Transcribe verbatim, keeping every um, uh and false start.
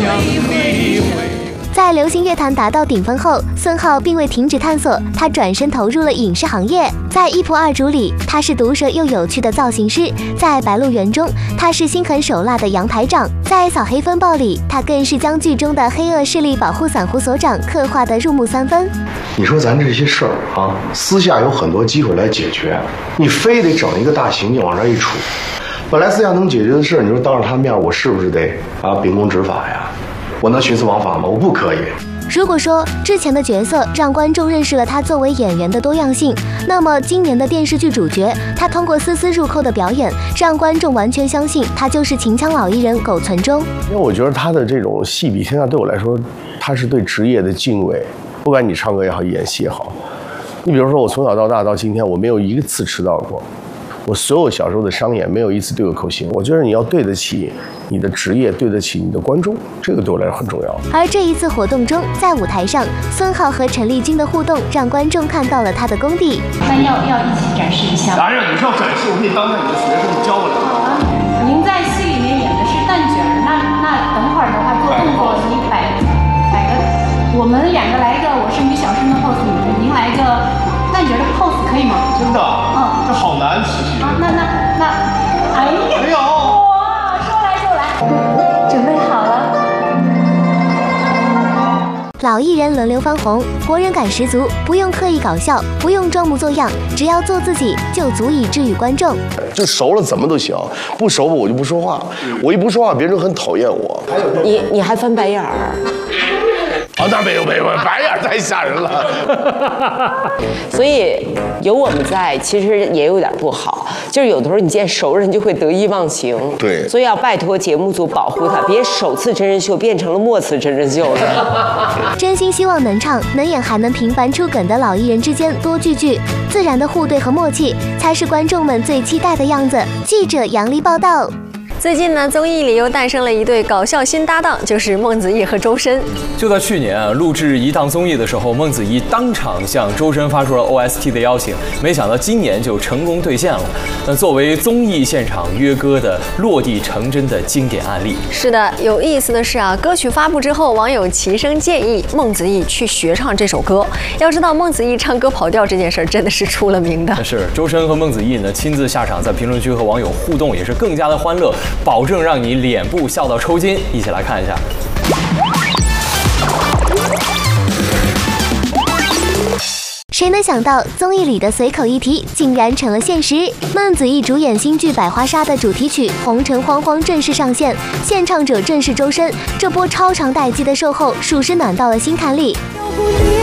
在流行乐坛达到顶峰后，孙浩并未停止探索，他转身投入了影视行业。在《一仆二主》里，他是毒舌又有趣的造型师；在《白鹿原》中，他是心狠手辣的杨排长；在《扫黑风暴》里，他更是将剧中的黑恶势力保护伞狐所长刻画得入木三分。 你说咱这些事儿啊，私下有很多机会来解决，你非得整一个大刑警往这一杵，本来私下能解决的事，你说当着他面，我是不是得啊秉公执法呀？我能徇私枉法吗？我不可以。 如果说之前的角色让观众认识了他作为演员的多样性，那么今年的电视剧主角，他通过丝丝入扣的表演，让观众完全相信他就是秦腔老艺人苟存中。 因为我觉得他的这种戏比天下，对我来说，他是对职业的敬畏。不管你唱歌也好，演戏也好，你比如说我从小到大到今天，我没有一次迟到过。我所有小时候的商演没有一次对我口型，我觉得你要对得起你的职业，对得起你的观众，这个对我来说很重要。 而这一次活动中，在舞台上，孙浩和陈丽君的互动让观众看到了他的功底。 那要要一起展示一下。 当然，你是要展示，我可以当着你的学生教我来。 好啊，您在戏里面演的是蛋卷，那那等会儿的话做动作，你摆摆个，我们两个来一个我是女小生的 pose， 您来一个蛋卷的 pose 可以吗？ 真的？ 嗯。 这好难，其实。 啊，那那那，哎呀， 没有。 哇，说来就来，准备好了。 老艺人轮流翻红，活人感十足，不用刻意搞笑，不用装模作样，只要做自己，就足以治愈观众。 就熟了怎么都行，不熟吧我就不说话，我一不说话，别人就很讨厌我。 你你还翻白眼儿？ 哦，那没有没有，白眼太吓人了。 所以有我们在，其实也有点不好，就是有的时候你见熟人就会得意忘形。 对， 所以要拜托节目组保护他，别首次真人秀变成了末次真人秀了。 真心希望能唱能演还能频繁出梗的老艺人之间多聚聚，自然的互怼和默契，才是观众们最期待的样子。记者杨丽报道。 最近呢，综艺里又诞生了一对搞笑新搭档，就是孟子义和周深。 就在去年啊，录制一档综艺的时候，孟子义当场向周深发出了 O S T 的邀请，没想到今年就成功兑现了。那作为综艺现场约歌的落地成真的经典案例。 是的，有意思的是啊，歌曲发布之后，网友齐声建议孟子义去学唱这首歌。要知道，孟子义唱歌跑调这件事儿真的是出了名的。 是周深和孟子义呢亲自下场，在评论区和网友互动，也是更加的欢乐。保证让你脸部笑到抽筋，一起来看一下。 谁能想到综艺里的随口一提竟然成了现实？孟子义主演新剧《百花杀》的主题曲《红尘慌慌》正式上线，献唱者正是周深。这波超长待机的售后，属实暖到了心坎里。